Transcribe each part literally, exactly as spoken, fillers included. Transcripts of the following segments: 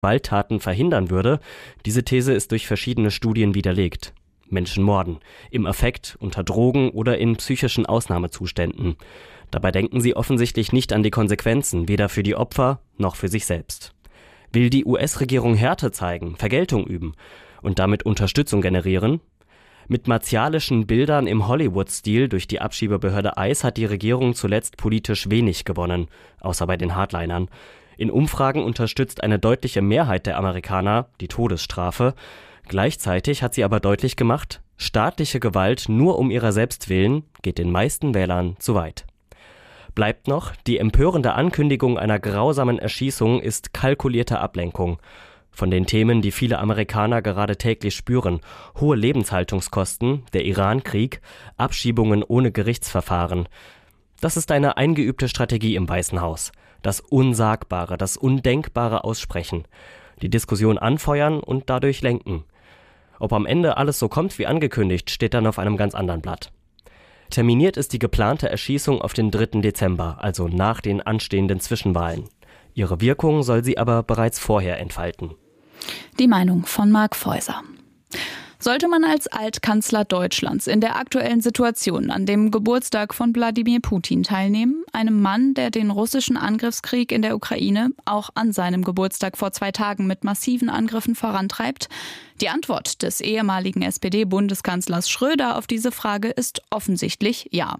Gewalttaten verhindern würde. Diese These ist durch verschiedene Studien widerlegt. Menschen morden, im Affekt, unter Drogen oder in psychischen Ausnahmezuständen. Dabei denken sie offensichtlich nicht an die Konsequenzen, weder für die Opfer noch für sich selbst. Will die U S-Regierung Härte zeigen, Vergeltung üben und damit Unterstützung generieren? Mit martialischen Bildern im Hollywood-Stil durch die Abschiebebehörde I C E hat die Regierung zuletzt politisch wenig gewonnen, außer bei den Hardlinern. In Umfragen unterstützt eine deutliche Mehrheit der Amerikaner die Todesstrafe. Gleichzeitig hat sie aber deutlich gemacht, staatliche Gewalt nur um ihrer selbst willen geht den meisten Wählern zu weit. Bleibt noch, die empörende Ankündigung einer grausamen Erschießung ist kalkulierte Ablenkung von den Themen, die viele Amerikaner gerade täglich spüren: hohe Lebenshaltungskosten, der Iran-Krieg, Abschiebungen ohne Gerichtsverfahren. Das ist eine eingeübte Strategie im Weißen Haus. Das Unsagbare, das Undenkbare aussprechen, die Diskussion anfeuern und dadurch lenken. Ob am Ende alles so kommt wie angekündigt, steht dann auf einem ganz anderen Blatt. Terminiert ist die geplante Erschießung auf den dritten Dezember, also nach den anstehenden Zwischenwahlen. Ihre Wirkung soll sie aber bereits vorher entfalten. Die Meinung von Marc Feuser. Sollte man als Altkanzler Deutschlands in der aktuellen Situation an dem Geburtstag von Wladimir Putin teilnehmen, einem Mann, der den russischen Angriffskrieg in der Ukraine auch an seinem Geburtstag vor zwei Tagen mit massiven Angriffen vorantreibt? Die Antwort des ehemaligen S P D-Bundeskanzlers Schröder auf diese Frage ist offensichtlich ja.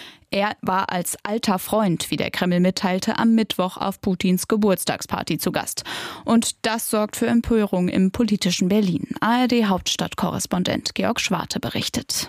Er war als alter Freund, wie der Kreml mitteilte, am Mittwoch auf Putins Geburtstagsparty zu Gast. Und das sorgt für Empörung im politischen Berlin. A R D-Hauptstadtkorrespondent Georg Schwarte berichtet.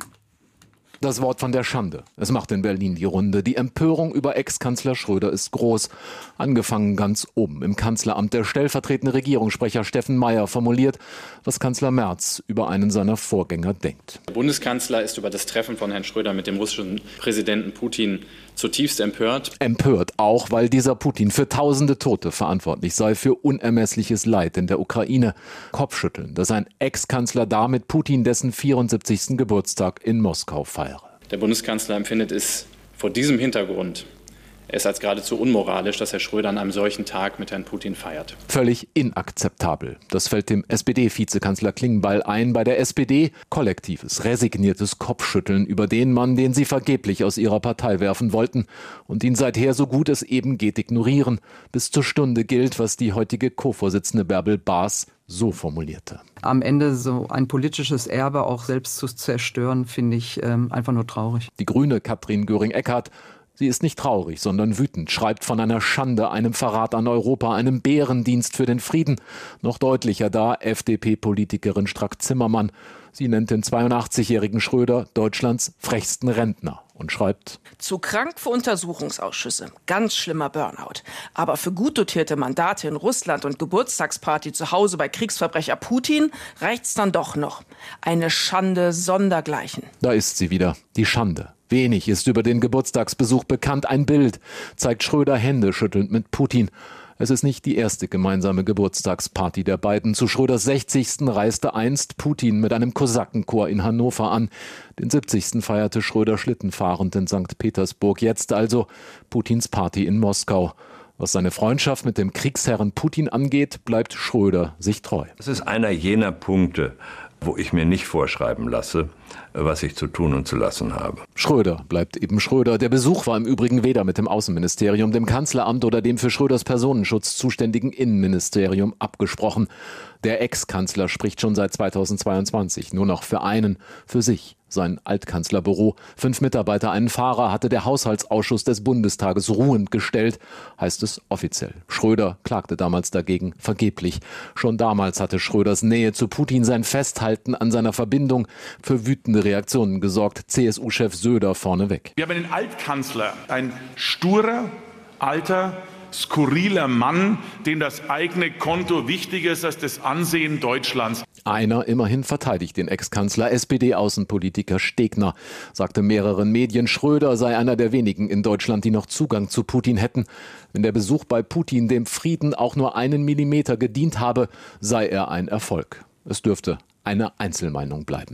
Das Wort von der Schande. Es macht in Berlin die Runde. Die Empörung über Ex-Kanzler Schröder ist groß. Angefangen ganz oben im Kanzleramt. Der stellvertretende Regierungssprecher Steffen Mayer formuliert, was Kanzler Merz über einen seiner Vorgänger denkt. Der Bundeskanzler ist über das Treffen von Herrn Schröder mit dem russischen Präsidenten Putin zutiefst empört. Empört auch, weil dieser Putin für tausende Tote verantwortlich sei, für unermessliches Leid in der Ukraine. Kopfschütteln, dass ein Ex-Kanzler da mit Putin dessen vierundsiebzigsten Geburtstag in Moskau feiere. Der Bundeskanzler empfindet es vor diesem Hintergrund es als geradezu unmoralisch, dass Herr Schröder an einem solchen Tag mit Herrn Putin feiert. Völlig inakzeptabel. Das fällt dem S P D-Vizekanzler Klingbeil ein. Bei der S P D kollektives, resigniertes Kopfschütteln über den Mann, den sie vergeblich aus ihrer Partei werfen wollten und ihn seither so gut es eben geht ignorieren. Bis zur Stunde gilt, was die heutige Co-Vorsitzende Bärbel Baas so formulierte. Am Ende so ein politisches Erbe auch selbst zu zerstören, finde ich ähm, einfach nur traurig. Die Grüne Katrin Göring-Eckardt, sie ist nicht traurig, sondern wütend, schreibt von einer Schande, einem Verrat an Europa, einem Bärendienst für den Frieden. Noch deutlicher da F D P-Politikerin Strack-Zimmermann. Sie nennt den zweiundachtzigjährigen Schröder Deutschlands frechsten Rentner und schreibt: Zu krank für Untersuchungsausschüsse, ganz schlimmer Burnout. Aber für gut dotierte Mandate in Russland und Geburtstagsparty zu Hause bei Kriegsverbrecher Putin reicht's dann doch noch. Eine Schande sondergleichen. Da ist sie wieder, die Schande. Wenig ist über den Geburtstagsbesuch bekannt. Ein Bild zeigt Schröder händeschüttelnd mit Putin. Es ist nicht die erste gemeinsame Geburtstagsparty der beiden. Zu Schröders sechzigsten reiste einst Putin mit einem Kosakenchor in Hannover an. Den siebzigsten feierte Schröder schlittenfahrend in Sankt Petersburg. Jetzt also Putins Party in Moskau. Was seine Freundschaft mit dem Kriegsherren Putin angeht, bleibt Schröder sich treu. Das ist einer jener Punkte, wo ich mir nicht vorschreiben lasse, was ich zu tun und zu lassen habe. Schröder bleibt eben Schröder. Der Besuch war im Übrigen weder mit dem Außenministerium, dem Kanzleramt oder dem für Schröders Personenschutz zuständigen Innenministerium abgesprochen. Der Ex-Kanzler spricht schon seit zweitausendzweiundzwanzig nur noch für einen, für sich. Sein Altkanzlerbüro, fünf Mitarbeiter, einen Fahrer hatte der Haushaltsausschuss des Bundestages ruhend gestellt, heißt es offiziell. Schröder klagte damals dagegen vergeblich. Schon damals hatte Schröders Nähe zu Putin, sein Festhalten an seiner Verbindung für wütende Reaktionen gesorgt. C S U-Chef Söder vorneweg. Wir haben einen Altkanzler, ein sturer, alter, skurriler Mann, dem das eigene Konto wichtiger ist als das Ansehen Deutschlands. Einer immerhin verteidigt den Ex-Kanzler. S P D-Außenpolitiker Stegner sagte mehreren Medien, Schröder sei einer der wenigen in Deutschland, die noch Zugang zu Putin hätten. Wenn der Besuch bei Putin dem Frieden auch nur einen Millimeter gedient habe, sei er ein Erfolg. Es dürfte eine Einzelmeinung bleiben.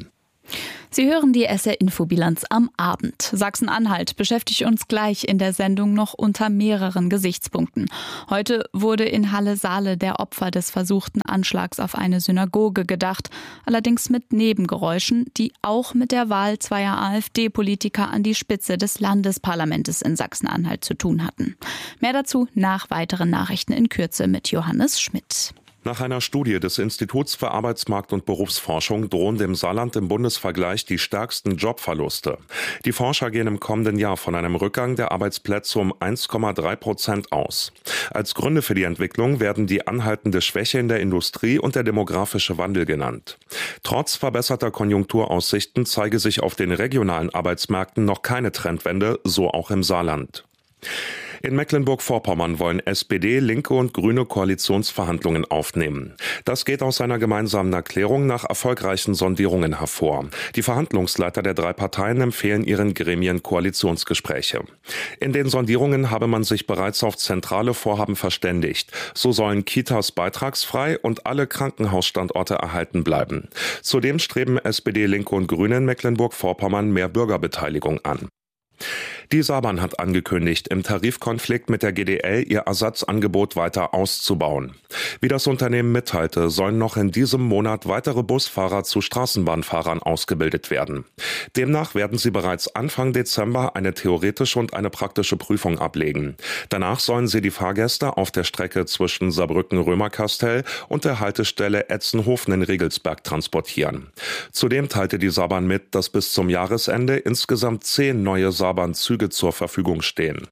Sie hören die S R-Infobilanz am Abend. Sachsen-Anhalt beschäftigt uns gleich in der Sendung noch unter mehreren Gesichtspunkten. Heute wurde in Halle-Saale der Opfer des versuchten Anschlags auf eine Synagoge gedacht, allerdings mit Nebengeräuschen, die auch mit der Wahl zweier AfD-Politiker an die Spitze des Landesparlamentes in Sachsen-Anhalt zu tun hatten. Mehr dazu nach weiteren Nachrichten in Kürze mit Johannes Schmidt. Nach einer Studie des Instituts für Arbeitsmarkt- und Berufsforschung drohen dem Saarland im Bundesvergleich die stärksten Jobverluste. Die Forscher gehen im kommenden Jahr von einem Rückgang der Arbeitsplätze um eins Komma drei Prozent aus. Als Gründe für die Entwicklung werden die anhaltende Schwäche in der Industrie und der demografische Wandel genannt. Trotz verbesserter Konjunkturaussichten zeige sich auf den regionalen Arbeitsmärkten noch keine Trendwende, so auch im Saarland. In Mecklenburg-Vorpommern wollen S P D, Linke und Grüne Koalitionsverhandlungen aufnehmen. Das geht aus einer gemeinsamen Erklärung nach erfolgreichen Sondierungen hervor. Die Verhandlungsleiter der drei Parteien empfehlen ihren Gremien Koalitionsgespräche. In den Sondierungen habe man sich bereits auf zentrale Vorhaben verständigt. So sollen Kitas beitragsfrei und alle Krankenhausstandorte erhalten bleiben. Zudem streben S P D, Linke und Grüne in Mecklenburg-Vorpommern mehr Bürgerbeteiligung an. Die Saarbahn hat angekündigt, im Tarifkonflikt mit der G D L ihr Ersatzangebot weiter auszubauen. Wie das Unternehmen mitteilte, sollen noch in diesem Monat weitere Busfahrer zu Straßenbahnfahrern ausgebildet werden. Demnach werden sie bereits Anfang Dezember eine theoretische und eine praktische Prüfung ablegen. Danach sollen sie die Fahrgäste auf der Strecke zwischen Saarbrücken-Römerkastell und der Haltestelle Etzenhofen in Regelsberg transportieren. Zudem teilte die Saarbahn mit, dass bis zum Jahresende insgesamt zehn neue Saarbahn-Züge zur Verfügung stehen.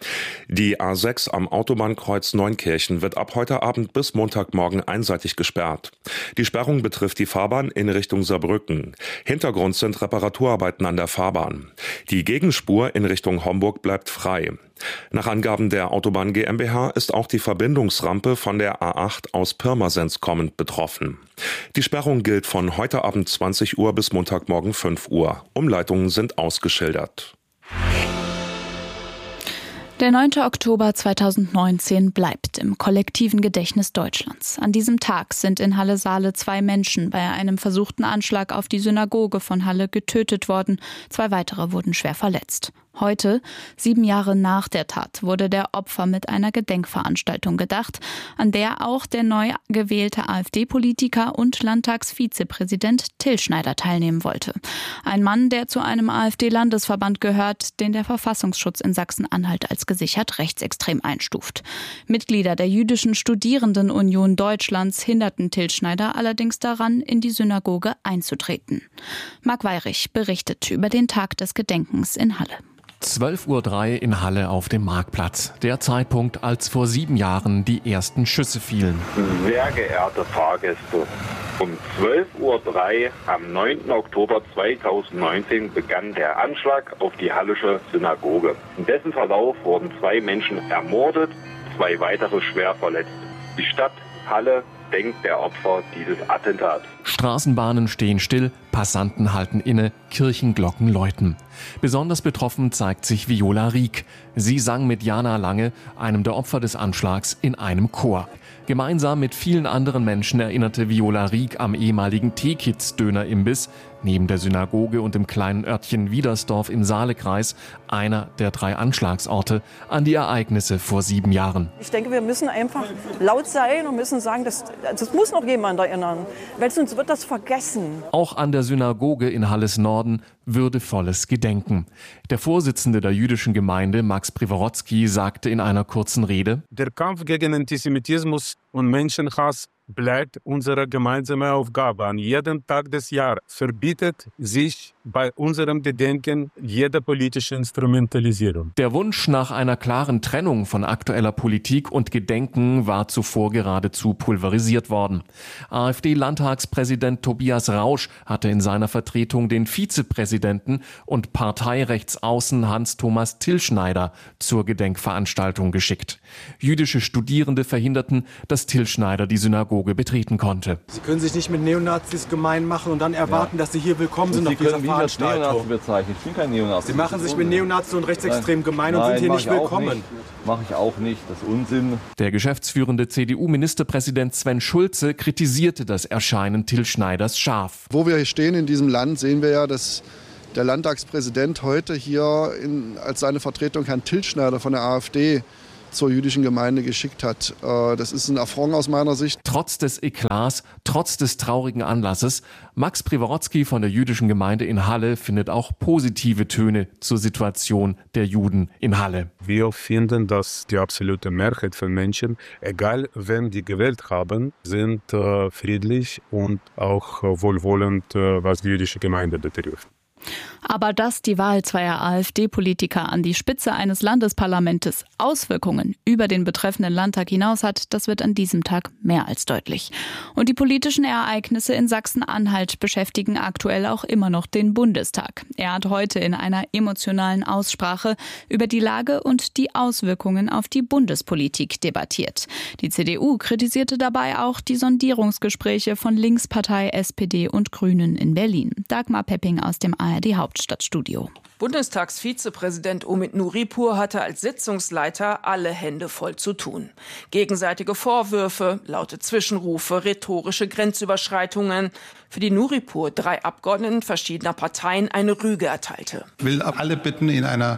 Die A sechs am Autobahnkreuz Neunkirchen wird ab heute Abend bis Montagmorgen einseitig gesperrt. Die Sperrung betrifft die Fahrbahn in Richtung Saarbrücken. Hintergrund sind Reparaturarbeiten an der Fahrbahn. Die Gegenspur in Richtung Homburg bleibt frei. Nach Angaben der Autobahn GmbH ist auch die Verbindungsrampe von der A acht aus Pirmasens kommend betroffen. Die Sperrung gilt von heute Abend zwanzig Uhr bis Montagmorgen fünf Uhr. Umleitungen sind ausgeschildert. Der neunte Oktober zweitausendneunzehn bleibt im kollektiven Gedächtnis Deutschlands. An diesem Tag sind in Halle-Saale zwei Menschen bei einem versuchten Anschlag auf die Synagoge von Halle getötet worden. Zwei weitere wurden schwer verletzt. Heute, sieben Jahre nach der Tat, wurde der Opfer mit einer Gedenkveranstaltung gedacht, an der auch der neu gewählte AfD-Politiker und Landtagsvizepräsident Till Schneider teilnehmen wollte. Ein Mann, der zu einem AfD-Landesverband gehört, den der Verfassungsschutz in Sachsen-Anhalt als gesichert rechtsextrem einstuft. Mitglieder der Jüdischen Studierendenunion Deutschlands hinderten Till Schneider allerdings daran, in die Synagoge einzutreten. Marc Weyrich berichtet über den Tag des Gedenkens in Halle. zwölf Uhr drei in Halle auf dem Marktplatz. Der Zeitpunkt, als vor sieben Jahren die ersten Schüsse fielen. Sehr geehrte Fahrgäste, um zwölf Uhr drei am neunten Oktober zweitausendneunzehn begann der Anschlag auf die Hallische Synagoge. In dessen Verlauf wurden zwei Menschen ermordet, zwei weitere schwer verletzt. Die Stadt Halle denkt der Opfer dieses Attentats. Straßenbahnen stehen still, Passanten halten inne, Kirchenglocken läuten. Besonders betroffen zeigt sich Viola Rieck. Sie sang mit Jana Lange, einem der Opfer des Anschlags, in einem Chor. Gemeinsam mit vielen anderen Menschen erinnerte Viola Rieck am ehemaligen T-Kids-Döner-Imbiss neben der Synagoge und dem kleinen Örtchen Wiedersdorf im Saalekreis, einer der drei Anschlagsorte, an die Ereignisse vor sieben Jahren. Ich denke, wir müssen einfach laut sein und müssen sagen, das, das muss noch jemand erinnern, weil sonst wird das vergessen. Auch an der Synagoge in Halles Norden würdevolles Gedenken. Der Vorsitzende der jüdischen Gemeinde, Max Priworodski, sagte in einer kurzen Rede: Der Kampf gegen Antisemitismus und Menschenhass bleibt unsere gemeinsame Aufgabe. An jedem Tag des Jahres verbietet sich bei unserem Gedenken jede politische Instrumentalisierung. Der Wunsch nach einer klaren Trennung von aktueller Politik und Gedenken war zuvor geradezu pulverisiert worden. AfD-Landtagspräsident Tobias Rausch hatte in seiner Vertretung den Vizepräsidenten und Parteirechtsaußen Hans-Thomas Till Schneider zur Gedenkveranstaltung geschickt. Jüdische Studierende verhinderten, dass Till Schneider die Synagoge Synagoge betreten konnte. Sie können sich nicht mit Neonazis gemein machen und dann erwarten, ja. dass Sie hier willkommen sind Sie auf dieser können Veranstaltung. Neonazi bezeichnen. Ich bin kein Neonazi. Sie machen sich mit Neonazis und Rechtsextremen gemein und sind hier nicht willkommen. Mache ich auch nicht. Das ist Unsinn. Der geschäftsführende C D U-Ministerpräsident Sven Schulze kritisierte das Erscheinen Till Schneiders scharf. Wo wir hier stehen in diesem Land, sehen wir ja, dass der Landtagspräsident heute hier in, als seine Vertretung Herrn Till Schneider von der AfD zur jüdischen Gemeinde geschickt hat. Das ist ein Affront aus meiner Sicht. Trotz des Eklats, trotz des traurigen Anlasses, Max Prieworodski von der jüdischen Gemeinde in Halle findet auch positive Töne zur Situation der Juden in Halle. Wir finden, dass die absolute Mehrheit von Menschen, egal wen die gewählt haben, sind äh, friedlich und auch äh, wohlwollend, äh, was die jüdische Gemeinde betrifft. Aber dass die Wahl zweier AfD-Politiker an die Spitze eines Landesparlamentes Auswirkungen über den betreffenden Landtag hinaus hat, das wird an diesem Tag mehr als deutlich. Und die politischen Ereignisse in Sachsen-Anhalt beschäftigen aktuell auch immer noch den Bundestag. Er hat heute in einer emotionalen Aussprache über die Lage und die Auswirkungen auf die Bundespolitik debattiert. Die C D U kritisierte dabei auch die Sondierungsgespräche von Linkspartei, S P D und Grünen in Berlin. Dagmar Pepping aus dem A R D Hauptstadtstudio. Bundestagsvizepräsident Omid Nuripur hatte als Sitzungsleiter alle Hände voll zu tun. Gegenseitige Vorwürfe, laute Zwischenrufe, rhetorische Grenzüberschreitungen, für die Nuripur drei Abgeordneten verschiedener Parteien eine Rüge erteilte. Ich will alle bitten, in einer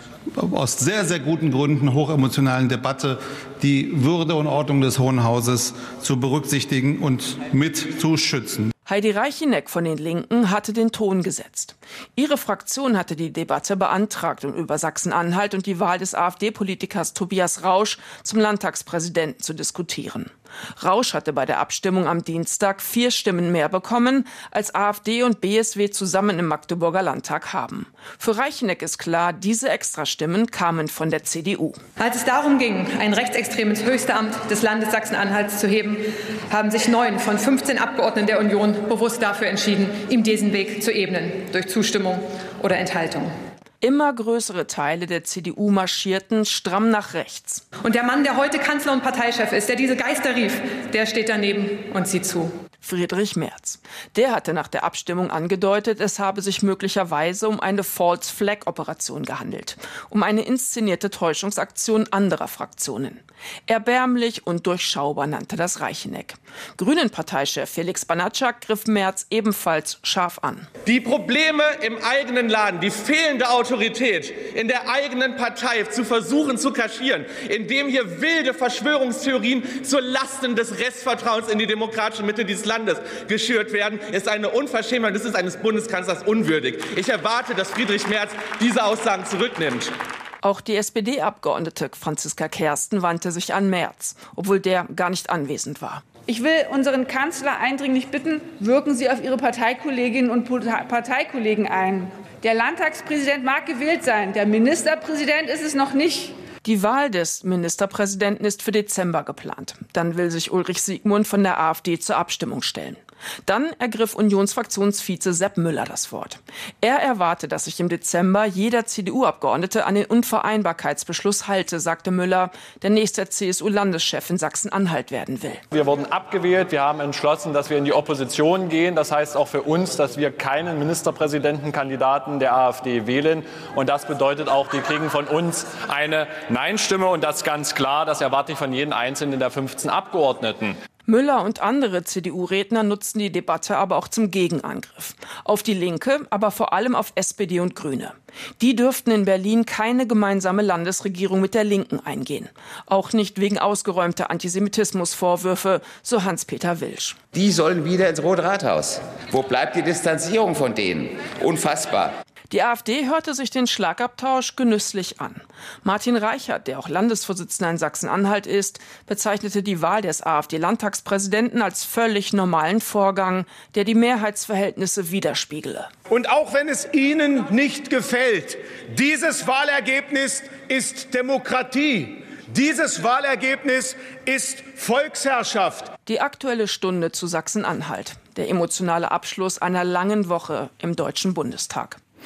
aus sehr, sehr guten Gründen hochemotionalen Debatte die Würde und Ordnung des Hohen Hauses zu berücksichtigen und mit zu schützen. Heidi Reicheneck von den Linken hatte den Ton gesetzt. Ihre Fraktion hatte die Debatte beantragt, um über Sachsen-Anhalt und die Wahl des AfD-Politikers Tobias Rausch zum Landtagspräsidenten zu diskutieren. Rausch hatte bei der Abstimmung am Dienstag vier Stimmen mehr bekommen, als AfD und B S W zusammen im Magdeburger Landtag haben. Für Reicheneck ist klar, diese Extrastimmen kamen von der C D U. Als es darum ging, ein Rechtsextrem ins höchste Amt des Landes Sachsen-Anhalts zu heben, haben sich neun von fünfzehn Abgeordneten der Union bewusst dafür entschieden, ihm diesen Weg zu ebnen, durch Zustimmung oder Enthaltung. Immer größere Teile der C D U marschierten stramm nach rechts. Und der Mann, der heute Kanzler und Parteichef ist, der diese Geister rief, der steht daneben und sieht zu. Friedrich Merz. Der hatte nach der Abstimmung angedeutet, es habe sich möglicherweise um eine False-Flag-Operation gehandelt, um eine inszenierte Täuschungsaktion anderer Fraktionen. Erbärmlich und durchschaubar nannte das Reicheneck. Grünen-Parteichef Felix Banatschak griff Merz ebenfalls scharf an. Die Probleme im eigenen Laden, die fehlende Autorität in der eigenen Partei zu versuchen zu kaschieren, indem hier wilde Verschwörungstheorien zu Lasten des Restvertrauens in die demokratische Mitte dieses Landes geschürt werden, ist eine Unverschämtheit, das ist eines Bundeskanzlers unwürdig. Ich erwarte, dass Friedrich Merz diese Aussagen zurücknimmt. Auch die S P D-Abgeordnete Franziska Kersten wandte sich an Merz, obwohl der gar nicht anwesend war. Ich will unseren Kanzler eindringlich bitten, wirken Sie auf Ihre Parteikolleginnen und Parteikollegen ein. Der Landtagspräsident mag gewählt sein, der Ministerpräsident ist es noch nicht. Die Wahl des Ministerpräsidenten ist für Dezember geplant. Dann will sich Ulrich Siegmund von der AfD zur Abstimmung stellen. Dann ergriff Unionsfraktionsvize Sepp Müller das Wort. Er erwarte, dass sich im Dezember jeder C D U-Abgeordnete an den Unvereinbarkeitsbeschluss halte, sagte Müller, der nächste C S U-Landeschef in Sachsen-Anhalt werden will. Wir wurden abgewählt. Wir haben entschlossen, dass wir in die Opposition gehen. Das heißt auch für uns, dass wir keinen Ministerpräsidentenkandidaten der AfD wählen. Und das bedeutet auch, die kriegen von uns eine Nein-Stimme. Und das ganz klar, das erwarte ich von jedem Einzelnen der fünfzehn Abgeordneten. Müller und andere C D U-Redner nutzten die Debatte aber auch zum Gegenangriff. Auf die Linke, aber vor allem auf S P D und Grüne. Die dürften in Berlin keine gemeinsame Landesregierung mit der Linken eingehen. Auch nicht wegen ausgeräumter Antisemitismusvorwürfe, so Hans-Peter Wilsch. Die sollen wieder ins Rote Rathaus. Wo bleibt die Distanzierung von denen? Unfassbar. Die AfD hörte sich den Schlagabtausch genüsslich an. Martin Reichert, der auch Landesvorsitzender in Sachsen-Anhalt ist, bezeichnete die Wahl des AfD-Landtagspräsidenten als völlig normalen Vorgang, der die Mehrheitsverhältnisse widerspiegele. Und auch wenn es Ihnen nicht gefällt, dieses Wahlergebnis ist Demokratie. Dieses Wahlergebnis ist Volksherrschaft. Die Aktuelle Stunde zu Sachsen-Anhalt. Der emotionale Abschluss einer langen Woche im Deutschen Bundestag.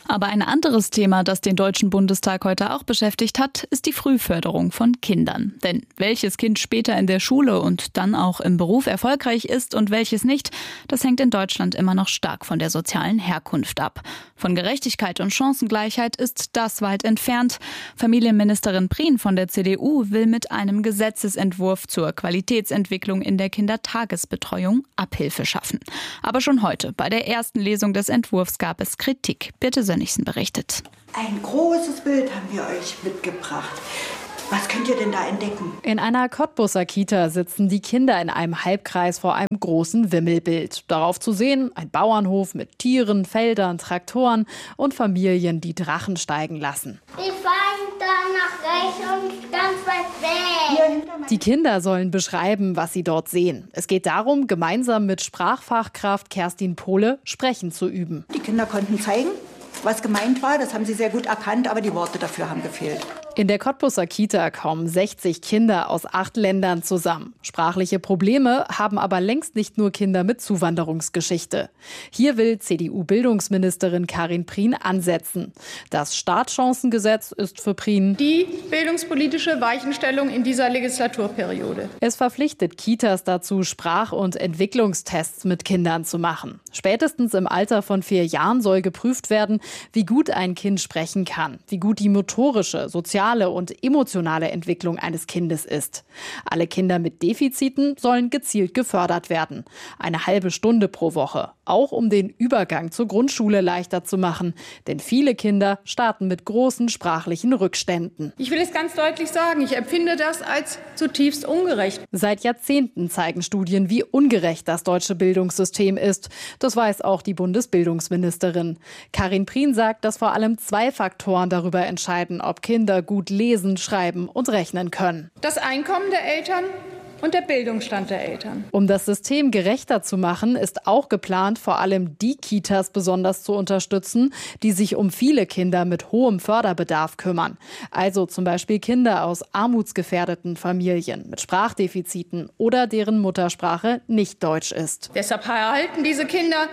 Aber ein anderes Thema, das den Deutschen Bundestag heute auch beschäftigt hat, ist die Frühförderung von Kindern. Denn welches Kind später in der Schule und dann auch im Beruf erfolgreich ist und welches nicht, das hängt in Deutschland immer noch stark von der sozialen Herkunft ab. Von Gerechtigkeit und Chancengleichheit ist das weit entfernt. Familienministerin Prien von der C D U will mit einem Gesetzesentwurf zur Qualitätsentwicklung in der Kindertagesbetreuung Abhilfe schaffen. Aber schon heute, bei der ersten Lesung des Entwurfs, gab es Kritik. Birte Sönnigsen berichtet. Ein großes Bild haben wir euch mitgebracht. Was könnt ihr denn da entdecken? In einer Cottbuser Kita sitzen die Kinder in einem Halbkreis vor einem großen Wimmelbild. Darauf zu sehen ein Bauernhof mit Tieren, Feldern, Traktoren und Familien, die Drachen steigen lassen. Wir fahren da nach rechts und ganz weit weg. Die Kinder sollen beschreiben, was sie dort sehen. Es geht darum, gemeinsam mit Sprachfachkraft Kerstin Pohle Sprechen zu üben. Die Kinder konnten zeigen, was gemeint war. Das haben sie sehr gut erkannt, aber die Worte dafür haben gefehlt. In der Cottbuser Kita kommen sechzig Kinder aus acht Ländern zusammen. Sprachliche Probleme haben aber längst nicht nur Kinder mit Zuwanderungsgeschichte. Hier will C D U-Bildungsministerin Karin Prien ansetzen. Das Startchancengesetz ist für Prien die bildungspolitische Weichenstellung in dieser Legislaturperiode. Es verpflichtet Kitas dazu, Sprach- und Entwicklungstests mit Kindern zu machen. Spätestens im Alter von vier Jahren soll geprüft werden, wie gut ein Kind sprechen kann, wie gut die motorische, soziale und emotionale Entwicklung eines Kindes ist. Alle Kinder mit Defiziten sollen gezielt gefördert werden. Eine halbe Stunde pro Woche. Auch um den Übergang zur Grundschule leichter zu machen. Denn viele Kinder starten mit großen sprachlichen Rückständen. Ich will es ganz deutlich sagen, ich empfinde das als zutiefst ungerecht. Seit Jahrzehnten zeigen Studien, wie ungerecht das deutsche Bildungssystem ist. Das weiß auch die Bundesbildungsministerin. Karin Prien sagt, dass vor allem zwei Faktoren darüber entscheiden, ob Kinder gut lesen, schreiben und rechnen können. Das Einkommen der Eltern und der Bildungsstand der Eltern. Um das System gerechter zu machen, ist auch geplant, vor allem die Kitas besonders zu unterstützen, die sich um viele Kinder mit hohem Förderbedarf kümmern. Also zum Beispiel Kinder aus armutsgefährdeten Familien mit Sprachdefiziten oder deren Muttersprache nicht Deutsch ist. Deshalb erhalten diese Kinder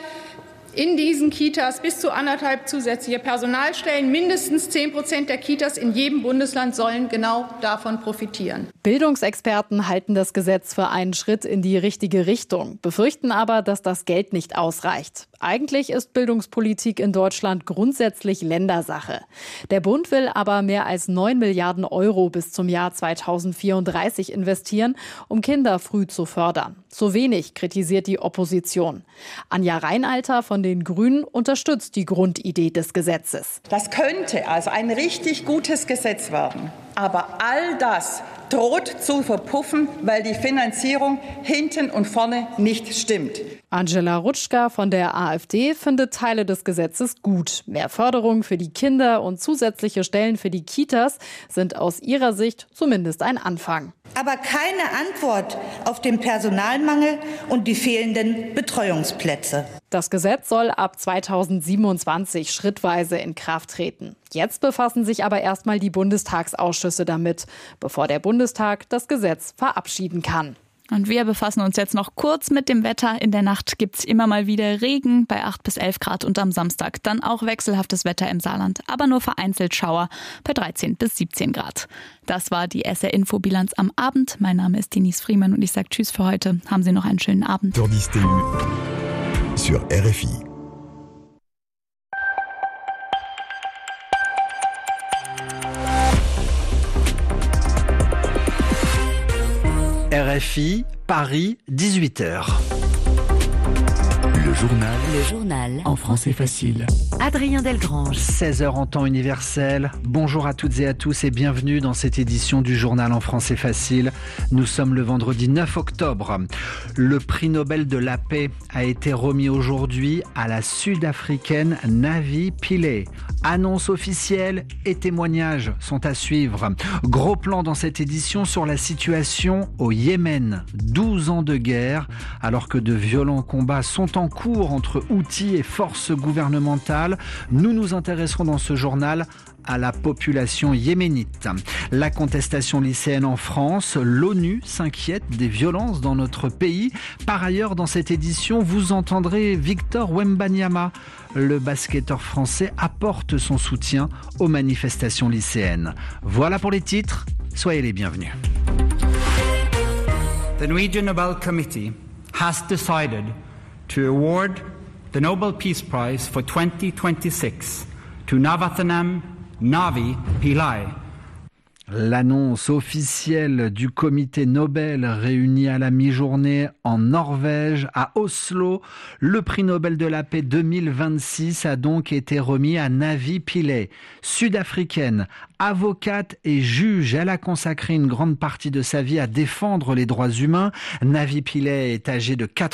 in diesen Kitas bis zu anderthalb zusätzliche Personalstellen. Mindestens zehn Prozent der Kitas in jedem Bundesland sollen genau davon profitieren. Bildungsexperten halten das Gesetz für einen Schritt in die richtige Richtung, befürchten aber, dass das Geld nicht ausreicht. Eigentlich ist Bildungspolitik in Deutschland grundsätzlich Ländersache. Der Bund will aber mehr als neun Milliarden Euro bis zum Jahr zweitausendvierunddreißig investieren, um Kinder früh zu fördern. Zu wenig, kritisiert die Opposition. Anja Reinalter von den Grünen unterstützt die Grundidee des Gesetzes. Das könnte also ein richtig gutes Gesetz werden. Aber all das droht zu verpuffen, weil die Finanzierung hinten und vorne nicht stimmt. Angela Rutschka von der AfD findet Teile des Gesetzes gut. Mehr Förderung für die Kinder und zusätzliche Stellen für die Kitas sind aus ihrer Sicht zumindest ein Anfang. Aber keine Antwort auf den Personalmangel und die fehlenden Betreuungsplätze. Das Gesetz soll ab zweitausendsiebenundzwanzig schrittweise in Kraft treten. Jetzt befassen sich aber erstmal die Bundestagsausschüsse damit, bevor der Bundestag das Gesetz verabschieden kann. Und wir befassen uns jetzt noch kurz mit dem Wetter. In der Nacht gibt's immer mal wieder Regen bei acht bis elf Grad und am Samstag dann auch wechselhaftes Wetter im Saarland, aber nur vereinzelt Schauer bei dreizehn bis siebzehn Grad. Das war die S R-Infobilanz am Abend. Mein Name ist Denise Friemann und ich sage Tschüss für heute. Haben Sie noch einen schönen Abend. Tourdice T U sur R F I. R F I, Paris, dix-huit heures. Le journal. Le journal. En français facile. Adrien Delgrange. seize heures en temps universel. Bonjour à toutes et à tous et bienvenue dans cette édition du journal en français facile. Nous sommes le vendredi neuf octobre. Le prix Nobel de la paix a été remis aujourd'hui à la sud-africaine Navi Pillay. Annonce officielle et témoignages sont à suivre. Gros plan dans cette édition sur la situation au Yémen. douze ans de guerre alors que de violents combats sont en cours entre outils et forces gouvernementales. Nous nous intéresserons dans ce journal à la population yéménite. La contestation lycéenne en France, l'ONU s'inquiète des violences dans notre pays. Par ailleurs, dans cette édition, vous entendrez Victor Wembanyama. Le basketteur français apporte son soutien aux manifestations lycéennes. Voilà pour les titres, soyez les bienvenus. The Norwegian Nobel Committee has decided to award the Nobel Peace Prize for twenty twenty-six to Navathanam Navi Pillai. L'annonce officielle du comité Nobel réuni à la mi-journée en Norvège, à Oslo. Le prix Nobel de la paix deux mille vingt-six a donc été remis à Navi Pillay, sud-africaine, avocate et juge. Elle a consacré une grande partie de sa vie à défendre les droits humains. Navi Pillay est âgée de quatre